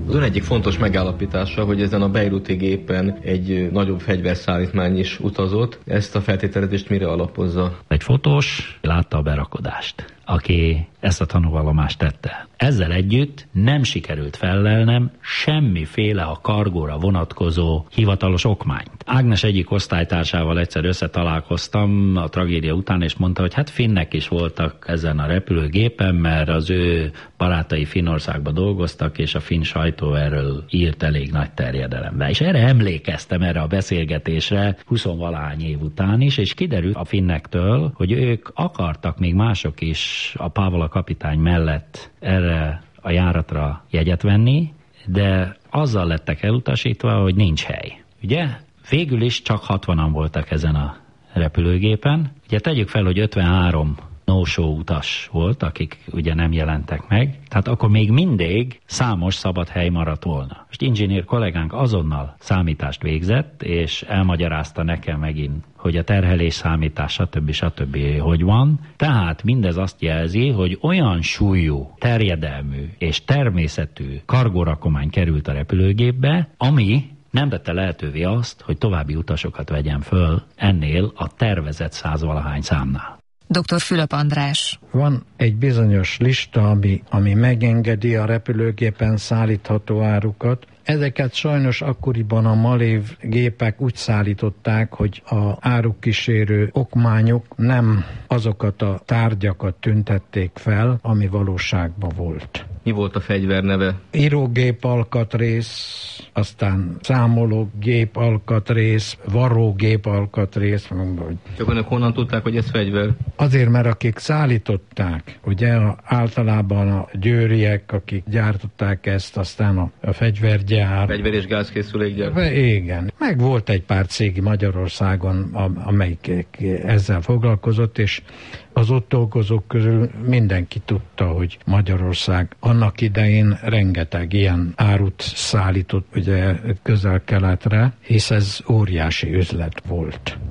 Az ön egyik fontos megállapítása, hogy ezen a beiruti gépen egy nagyobb fegyverszállítmány is utazott. Ezt a feltételezést mire alapozza? Egy fotós látta a berakodást, aki ezt a tanúvallomást tette. Ezzel együtt nem sikerült fellelnem semmiféle a kargóra vonatkozó hivatalos okmányt. Ágnes egyik osztálytársával egyszer összetalálkoztam a tragédia után, és mondta, hogy hát finnek is voltak ezen a repülőgépen, mert az ő barátai Finnországban dolgoztak, és a finn sajtó erről írt elég nagy terjedelemben. És erre emlékeztem, erre a beszélgetésre 20-valahány év után is, és kiderült a finnektől, hogy ők akartak még mások is a Pávola kapitány mellett erre a járatra jegyet venni, de azzal lettek elutasítva, hogy nincs hely. Ugye? Végül is csak 60-an voltak ezen a repülőgépen. Ugye tegyük fel, hogy 53 no-show utas volt, akik ugye nem jelentek meg, tehát akkor még mindig számos szabad hely maradt volna. Most inzsinér kollégánk azonnal számítást végzett, és elmagyarázta nekem megint, hogy a terhelés számítás, stb. Hogy van. Tehát mindez azt jelzi, hogy olyan súlyú, terjedelmű és természetű kargórakomány került a repülőgépbe, ami nem tette lehetővé azt, hogy további utasokat vegyen föl ennél a tervezett 100-valahány számnál. Dr. Fülöp András. Van egy bizonyos lista, ami megengedi a repülőgépen szállítható árukat. Ezeket sajnos akkoriban a malév gépek úgy szállították, hogy a árukkísérő okmányok nem azokat a tárgyakat tüntették fel, ami valóságban volt. Mi volt a fegyver neve? Írógép alkatrész, aztán számológép alkatrész, varrógép alkatrész. Csak önök honnan tudták, hogy ez fegyver? Azért, mert akik szállították, ugye általában a győriek, akik gyártották ezt, aztán a fegyvergyár. Fegyver és gázkészülékgyár. Igen. Meg volt egy pár cég Magyarországon, amelyik ezzel foglalkozott, és az ott dolgozók közül mindenki tudta, hogy Magyarország annak idején rengeteg ilyen árut szállított ugye Közel-Keletre, hisz ez óriási üzlet volt.